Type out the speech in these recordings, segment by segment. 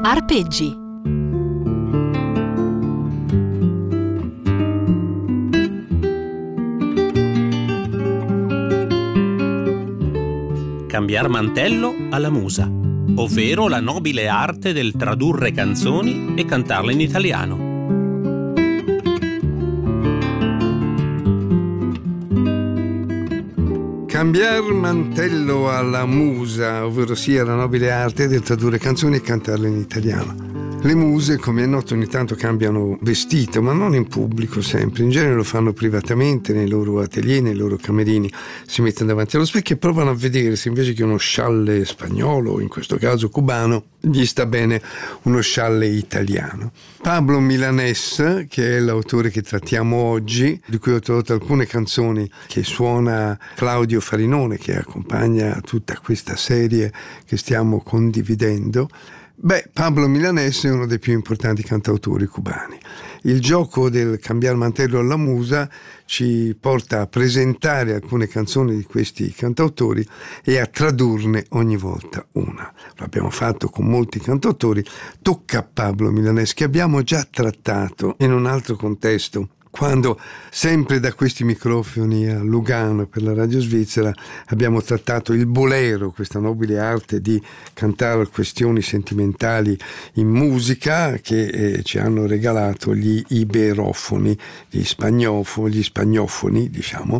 Arpeggi. Cambiar mantello alla musa, ovvero la nobile arte del tradurre canzoni e cantarle in italiano. Cambiar mantello alla musa, ovvero sia la nobile arte del tradurre canzoni e cantarle in italiano. Le muse, come è noto, ogni tanto cambiano vestito, ma non in pubblico sempre. In genere lo fanno privatamente, nei loro atelier, nei loro camerini. Si mettono davanti allo specchio e provano a vedere se invece che uno scialle spagnolo, in questo caso cubano, gli sta bene uno scialle italiano. Pablo Milanés, che è l'autore che trattiamo oggi, di cui ho tradotto alcune canzoni che suona Claudio Farinone, che accompagna tutta questa serie che stiamo condividendo. Pablo Milanés è uno dei più importanti cantautori cubani. Il gioco del cambiar mantello alla musa ci porta a presentare alcune canzoni di questi cantautori e a tradurne ogni volta una. Lo abbiamo fatto con molti cantautori. Tocca a Pablo Milanés, che abbiamo già trattato in un altro contesto, quando sempre da questi microfoni a Lugano per la radio svizzera abbiamo trattato il bolero, questa nobile arte di cantare questioni sentimentali in musica che ci hanno regalato gli iberofoni, gli spagnofoni, diciamo,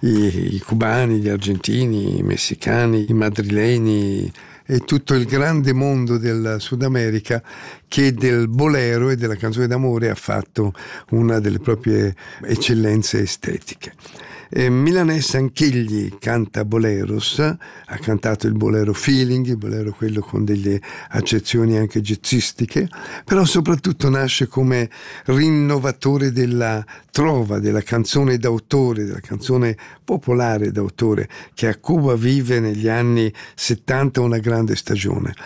i cubani, gli argentini, i messicani, i madrileni e tutto il grande mondo del Sud America, che del bolero e della canzone d'amore ha fatto una delle proprie eccellenze estetiche. Milanés anch'egli canta boleros, ha cantato il bolero feeling, il bolero quello con delle accezioni anche jazzistiche, però soprattutto nasce come rinnovatore della trova, della canzone d'autore, della canzone popolare d'autore, che a Cuba vive negli anni 70 una grande stagione.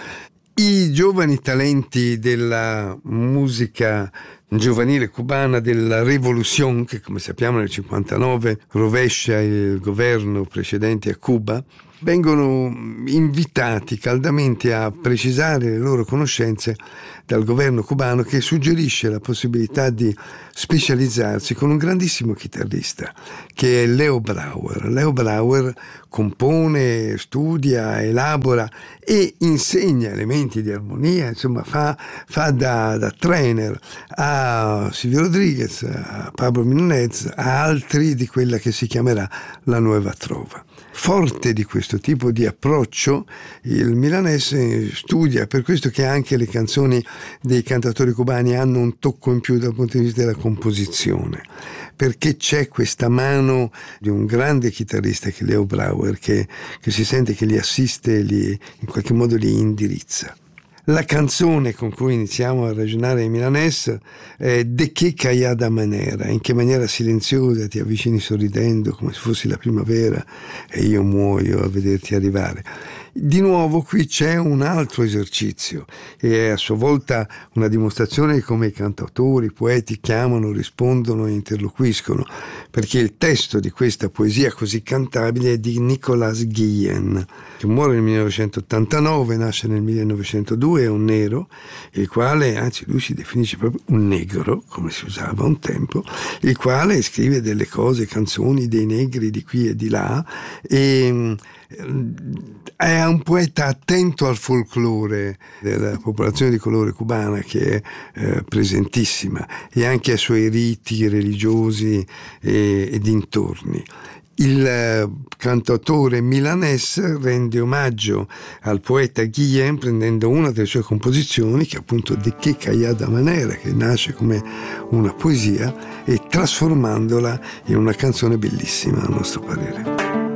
I giovani talenti della musica giovanile cubana, della Revolución, che come sappiamo nel 59 rovescia il governo precedente a Cuba, vengono invitati caldamente a precisare le loro conoscenze dal governo cubano, che suggerisce la possibilità di specializzarsi con un grandissimo chitarrista che è Leo Brauer. Leo Brauer compone, studia, elabora e insegna elementi di armonia, insomma fa da trainer a Silvio Rodriguez, a Pablo Milanés, a altri di quella che si chiamerà la Nueva Trova. Forte di questo tipo di approccio, il Milanés studia, per questo che anche le canzoni dei cantautori cubani hanno un tocco in più dal punto di vista della composizione, perché c'è questa mano di un grande chitarrista che è Leo Brauer, che si sente che li assiste e in qualche modo li indirizza. La canzone con cui iniziamo a ragionare in Milanés è De che callada manera, in che maniera silenziosa ti avvicini sorridendo come se fossi la primavera e io muoio a vederti arrivare. Di nuovo qui c'è un altro esercizio e è a sua volta una dimostrazione di come i cantautori, i poeti chiamano, rispondono e interloquiscono, perché il testo di questa poesia così cantabile è di Nicolas Guillen, che muore nel 1989, nasce nel 1902, è un nero, il quale, anzi lui si definisce proprio un negro, come si usava un tempo, il quale scrive delle cose, canzoni dei negri di qui e di là, e è un poeta attento al folklore della popolazione di colore cubana, che è presentissima, e anche ai suoi riti religiosi e dintorni. Il cantautore Milanés rende omaggio al poeta Guillén prendendo una delle sue composizioni, che è appunto De que callada manera, che nasce come una poesia, e trasformandola in una canzone bellissima a nostro parere.